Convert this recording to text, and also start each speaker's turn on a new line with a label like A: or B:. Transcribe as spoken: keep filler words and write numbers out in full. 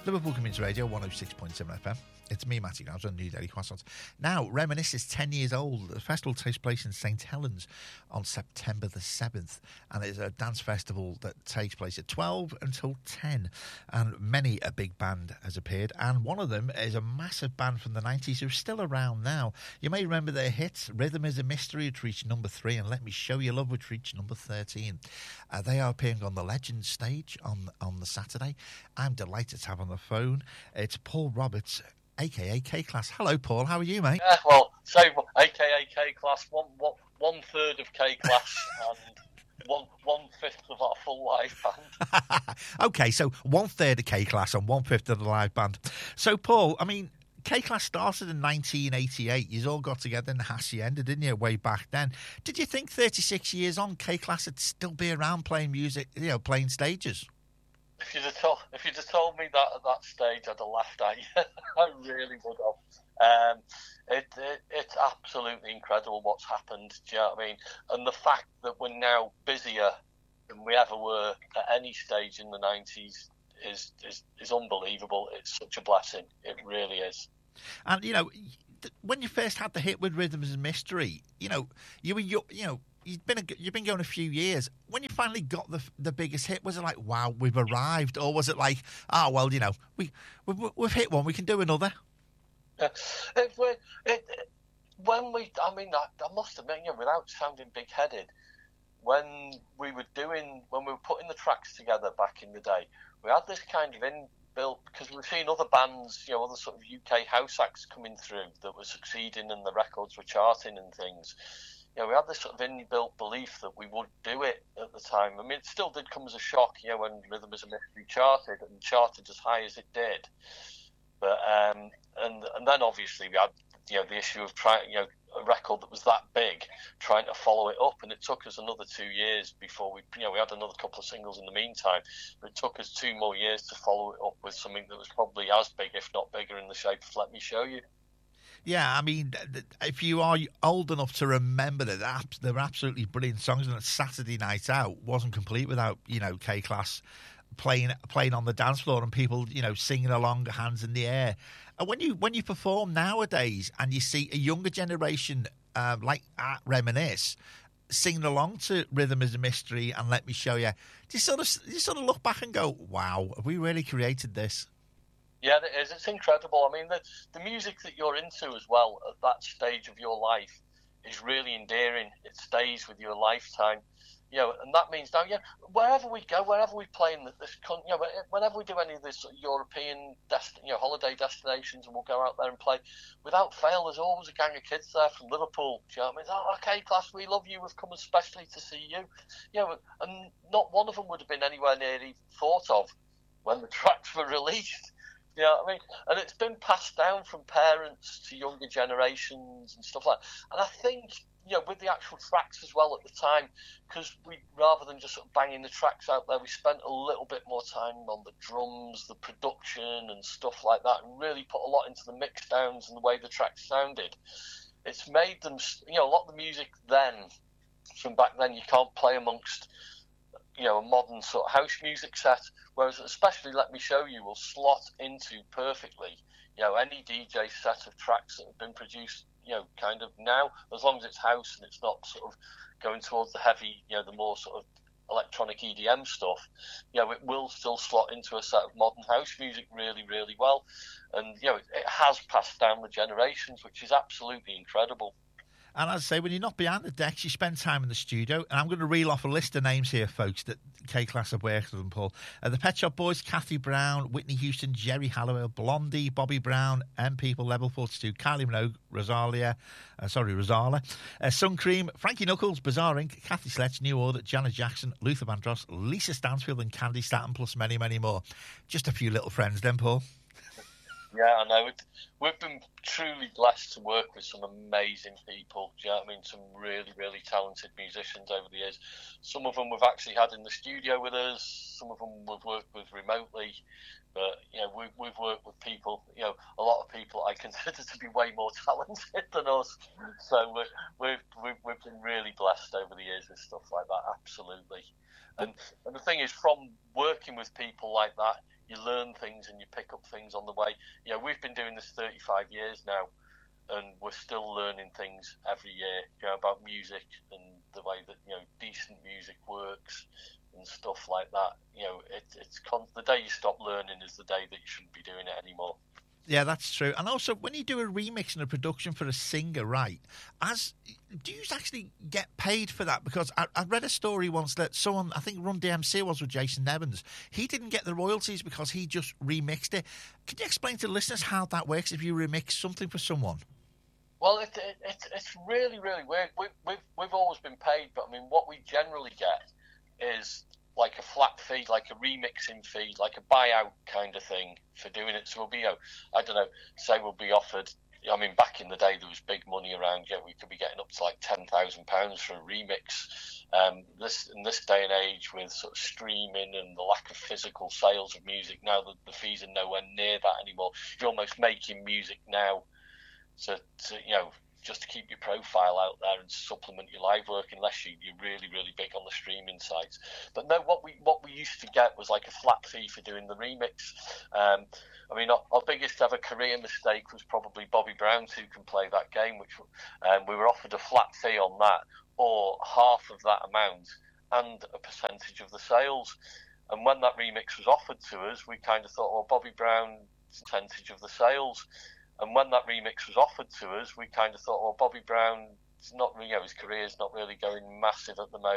A: Liverpool Community Radio, one oh six point seven F M. It's me, Matty Grounds, on New Daily Croissants. Now, Reminisce is ten years old. The festival takes place in St Helens on September the seventh, and it's a dance festival that takes place at twelve until ten, and many a big band has appeared, and one of them is a massive band from the nineties who's still around now. You may remember their hits, Rhythm is a Mystery, which reached number three, and Let Me Show You Love, which reached number thirteen. Uh, they are appearing on the Legends stage on, on the Saturday. I'm delighted to have on the phone, it's Paul Roberts, a k a. K-Class. Hello, Paul. How are you, mate?
B: Yeah, well, so a k a. K-Class, one, one, one third of K-Class and one, one-fifth of our full live band.
A: Okay, so one-third of K-Class and one-fifth of the live band. So, Paul, I mean, K-Class started in nineteen eighty-eight. You all got together in the Hacienda, didn't you, way back then? Did you think thirty-six years on, K-Class would still be around playing music, you know, playing stages?
B: If you'd have told, if you'd have told me that at that stage, I'd have laughed at you. I really would have. Um, it, it, it's absolutely incredible what's happened. Do you know what I mean? And the fact that we're now busier than we ever were at any stage in the nineties is is, is unbelievable. It's such a blessing. It really is.
A: And, you know, when you first had the hit with Rhythm is a Mystery, you know, you were, you know, You've been a, you've been going a few years. When you finally got the the biggest hit, was it like, wow, we've arrived, or was it like, ah, oh, well, you know, we we've, we've hit one, we can do another?
B: Yeah. It, it, it, when we, I mean, I, I must admit, you know, without sounding big-headed, when we were doing, when we were putting the tracks together back in the day, we had this kind of inbuilt, because we were seeing other bands, you know, other sort of U K house acts coming through that were succeeding and the records were charting and things. You know, we had this sort of inbuilt belief that we would do it at the time. I mean, it still did come as a shock, you know, when Rhythm is a Mystery charted and charted as high as it did. But um, and and then obviously we had, you know, the issue of trying, you know, a record that was that big, trying to follow it up, and it took us another two years before we, you know, we had another couple of singles in the meantime. But it took us two more years to follow it up with something that was probably as big, if not bigger, in the shape of Let Me Show You.
A: Yeah, I mean, if you are old enough to remember that, they were absolutely brilliant songs, and Saturday Night Out wasn't complete without, you know, K-Class playing playing on the dance floor and people, you know, singing along, hands in the air. And when you when you perform nowadays and you see a younger generation um, like at Reminisce singing along to Rhythm is a Mystery and Let Me Show You, do you sort of do you sort of look back and go, wow, have we really created this?
B: Yeah, it is. It's incredible. I mean, the the music that you're into as well at that stage of your life is really endearing. It stays with you a lifetime, you know, and that means now, yeah, wherever we go, wherever we play in this country, you know, whenever we do any of this sort of European, dest- you know, holiday destinations, and we'll go out there and play, without fail, there's always a gang of kids there from Liverpool. Do you know what I mean? Oh, okay, class, we love you. We've come especially to see you. You know, and not one of them would have been anywhere near even thought of when the tracks were released. You know what I mean? And it's been passed down from parents to younger generations and stuff like that. And I think, you know, with the actual tracks as well at the time, because we, rather than just sort of banging the tracks out there, we spent a little bit more time on the drums, the production and stuff like that, and really put a lot into the mix downs and the way the tracks sounded. It's made them, you know, a lot of the music then, from back then, you can't play amongst, you know, a modern sort of house music set, whereas especially Let Me Show You will slot into perfectly, you know, any D J set of tracks that have been produced, you know, kind of now, as long as it's house and it's not sort of going towards the heavy, you know, the more sort of electronic E D M stuff, you know, it will still slot into a set of modern house music really, really well. And, you know, it, it has passed down the generations, which is absolutely incredible.
A: And as I say, when you're not behind the decks, you spend time in the studio. And I'm going to reel off a list of names here, folks, that K-Class have worked with them, Paul. Uh, the Pet Shop Boys, Kathy Brown, Whitney Houston, Jerry Halliwell, Blondie, Bobby Brown, M People, Level forty-two, Kylie Minogue, Rosalia, uh, sorry, Rosala, uh, Sun Cream, Frankie Knuckles, Bizarre Incorporated, Kathy Sledge, New Order, Janet Jackson, Luther Vandross, Lisa Stansfield and Candy Staton, plus many, many more. Just a few little friends then, Paul.
B: Yeah, I know. We've been truly blessed to work with some amazing people. Do you know what I mean? Some really, really talented musicians over the years. Some of them we've actually had in the studio with us. Some of them we've worked with remotely. But, you know, we, we've worked with people, you know, a lot of people I consider to be way more talented than us. So we're, we've, we've, we've been really blessed over the years with stuff like that, absolutely. And, and the thing is, from working with people like that, you learn things and you pick up things on the way. You know, we've been doing this thirty-five years now, and we're still learning things every year, you know, about music and the way that, you know, decent music works and stuff like that. You know, it, it's con- the day you stop learning is the day that you shouldn't be doing it anymore.
A: Yeah, that's true. And also, when you do a remix and a production for a singer, right, as do you actually get paid for that? Because I, I read a story once that someone, I think Run D M C was with Jason Nevins, he didn't get the royalties because he just remixed it. Could you explain to listeners how that works if you remix something for someone?
B: Well, it, it, it, it's really, really weird. We, we've, we've always been paid, but I mean, what we generally get is like a flat fee, like a remixing fee, like a buyout kind of thing for doing it. So we'll be, you know, I don't know, say we'll be offered, I mean, back in the day there was big money around, yeah, we could be getting up to like ten thousand pounds for a remix. Um, this in this day and age with sort of streaming and the lack of physical sales of music, now the, the fees are nowhere near that anymore. You're almost making music now to, to you know, just to keep your profile out there and supplement your live work, unless you, you're really, really big on the streaming sites. But no, what we what we used to get was like a flat fee for doing the remix. Um, I mean, our, our biggest ever career mistake was probably Bobby Brown's Who Can Play That Game, which um, we were offered a flat fee on that, or half of that amount and a percentage of the sales. And when that remix was offered to us, we kind of thought, well, Bobby Brown's percentage of the sales. And when that remix was offered to us, we kind of thought, well, Bobby Brown's not, you know, his career's not really going massive at the moment.